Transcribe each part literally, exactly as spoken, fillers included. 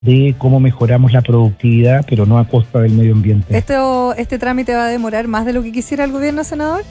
de cómo mejoramos la productividad, pero no a costa del medio ambiente. ¿Esto, ¿Este trámite va a demorar más de lo que quisiera el gobierno, senador?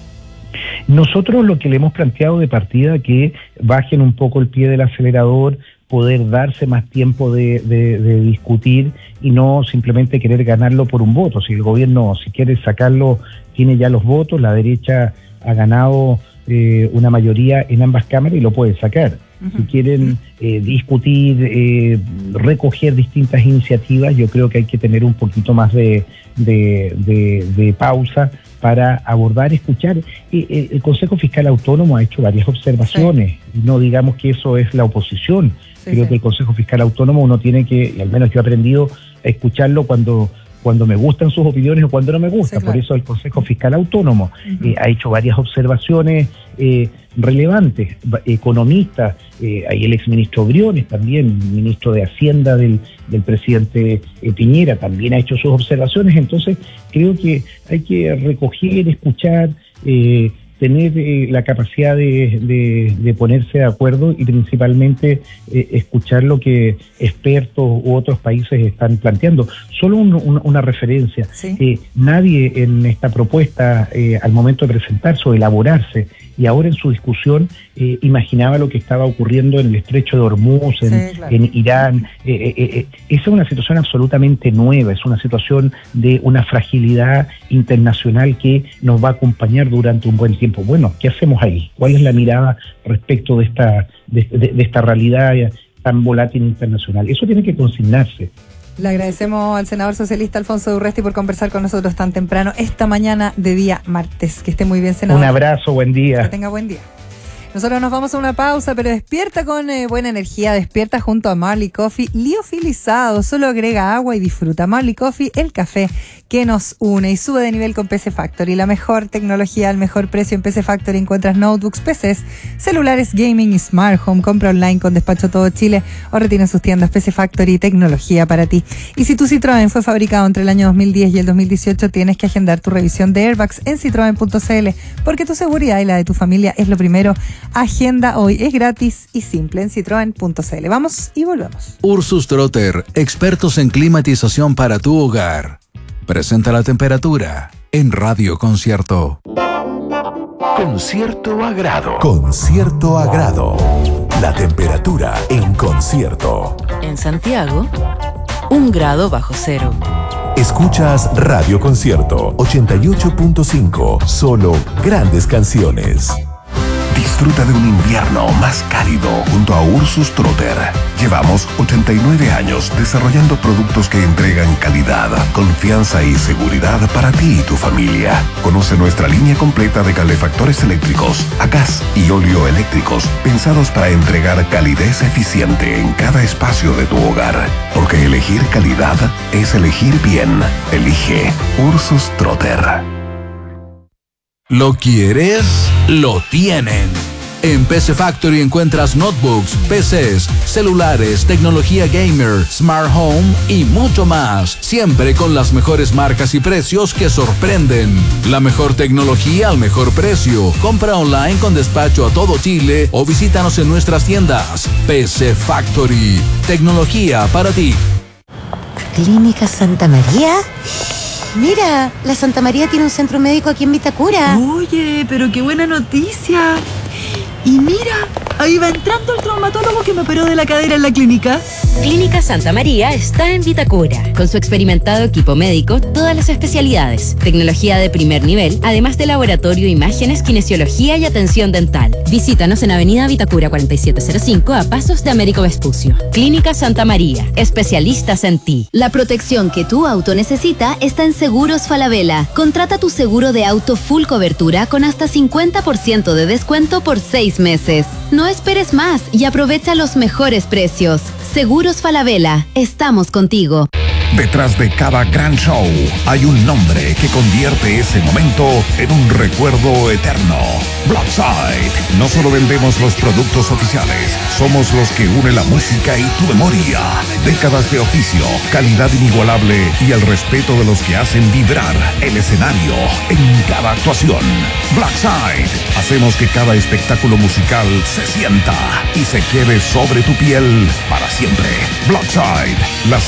Nosotros lo que le hemos planteado de partida que bajen un poco el pie del acelerador, poder darse más tiempo de, de, de discutir y no simplemente querer ganarlo por un voto. Si el gobierno, si quiere sacarlo, tiene ya los votos, la derecha ha ganado eh, una mayoría en ambas cámaras y lo puede sacar. Uh-huh. Si quieren eh, discutir, eh, recoger distintas iniciativas, yo creo que hay que tener un poquito más de, de, de, de pausa para abordar, escuchar. Eh, el Consejo Fiscal Autónomo ha hecho varias observaciones, sí. No digamos que eso es la oposición. Sí, creo sí. que el Consejo Fiscal Autónomo uno tiene que, y al menos yo he aprendido a escucharlo cuando cuando me gustan sus opiniones o cuando no me gusta. Sí, claro. Por eso el Consejo Fiscal Autónomo uh-huh. eh, ha hecho varias observaciones eh, relevantes. Economistas, eh, hay el exministro Briones también, ministro de Hacienda del, del presidente eh, Piñera, también ha hecho sus observaciones. Entonces creo que hay que recoger, escuchar, eh, tener eh, la capacidad de, de, de ponerse de acuerdo y principalmente eh, escuchar lo que expertos u otros países están planteando. Solo un, un, una referencia. Sí. Eh, nadie en esta propuesta, eh, al momento de presentarse o elaborarse, y ahora en su discusión, eh, imaginaba lo que estaba ocurriendo en el estrecho de Hormuz, en, sí, claro. en Irán. Eh, eh, eh, esa es una situación absolutamente nueva, es una situación de una fragilidad internacional que nos va a acompañar durante un buen tiempo. Bueno, ¿qué hacemos ahí? ¿Cuál es la mirada respecto de esta, de, de, de esta realidad tan volátil internacional? Eso tiene que consignarse. Le agradecemos al senador socialista Alfonso Urresti por conversar con nosotros tan temprano esta mañana de día martes. Que esté muy bien, senador. Un abrazo, buen día. Que tenga buen día. Nosotros nos vamos a una pausa, pero despierta con eh, buena energía, despierta junto a Marley Coffee, liofilizado, solo agrega agua y disfruta. Marley Coffee, el café que nos une, y sube de nivel con P C Factory, la mejor tecnología al mejor precio. En P C Factory encuentras notebooks, P Cs, celulares, gaming y smart home. Compra online con despacho todo Chile o retiene sus tiendas. P C Factory, tecnología para ti. Y si tu Citroën fue fabricado entre el año dos mil diez y el dos mil dieciocho, tienes que agendar tu revisión de airbags en citroen punto c l, porque tu seguridad y la de tu familia es lo primero. Agenda hoy, es gratis y simple en citroen punto c l. Vamos y volvemos. Ursus Trotter, expertos en climatización para tu hogar. Presenta la temperatura en Radio Concierto. Con cierto agrado. Con cierto agrado. La temperatura en Concierto. En Santiago, un grado bajo cero. Escuchas Radio Concierto ochenta y ocho punto cinco. Solo grandes canciones. Disfruta de un invierno más cálido junto a Ursus Trotter. Llevamos ochenta y nueve años desarrollando productos que entregan calidad, confianza y seguridad para ti y tu familia. Conoce nuestra línea completa de calefactores eléctricos, a gas y óleo eléctricos, pensados para entregar calidez eficiente en cada espacio de tu hogar. Porque elegir calidad es elegir bien. Elige Ursus Trotter. ¿Lo quieres? Lo tienen. En P C Factory encuentras notebooks, P Cs, celulares, tecnología gamer, smart home y mucho más. Siempre con las mejores marcas y precios que sorprenden. La mejor tecnología al mejor precio. Compra online con despacho a todo Chile o visítanos en nuestras tiendas. P C Factory. Tecnología para ti. ¿Clínica Santa María? Mira, la Santa María tiene un centro médico aquí en Vitacura. Oye, pero qué buena noticia. Y mira, ahí va entrando el traumatólogo que me operó de la cadera en la clínica. Clínica Santa María está en Vitacura. Con su experimentado equipo médico, todas las especialidades, tecnología de primer nivel, además de laboratorio, imágenes, kinesiología y atención dental. Visítanos en Avenida Vitacura cuarenta y siete cero cinco, a pasos de Américo Vespucio. Clínica Santa María, especialistas en ti. La protección que tu auto necesita está en Seguros Falabella. Contrata tu seguro de auto full cobertura con hasta cincuenta por ciento de descuento por seis meses. No esperes más y aprovecha los mejores precios. Seguros Falabella, estamos contigo. Detrás de cada gran show hay un nombre que convierte ese momento en un recuerdo eterno. Blackside. No solo vendemos los productos oficiales, somos los que une la música y tu memoria. Décadas de oficio, calidad inigualable y el respeto de los que hacen vibrar el escenario en cada actuación. Blackside. Hacemos que cada espectáculo musical se sienta y se quede sobre tu piel para siempre. Blackside. La